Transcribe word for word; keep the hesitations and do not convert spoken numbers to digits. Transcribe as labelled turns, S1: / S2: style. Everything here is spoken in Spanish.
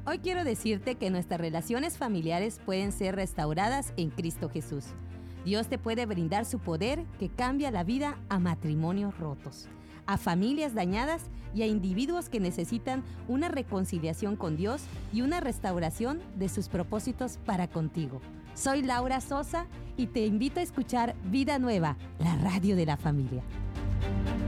S1: Hoy quiero decirte que nuestras relaciones familiares pueden ser restauradas en Cristo Jesús. Dios te puede brindar su poder que cambia la vida a matrimonios rotos, a familias dañadas y a individuos que necesitan una reconciliación con Dios y una restauración de sus propósitos para contigo. Soy Laura Sosa y te invito a escuchar Vida Nueva, la radio de la familia.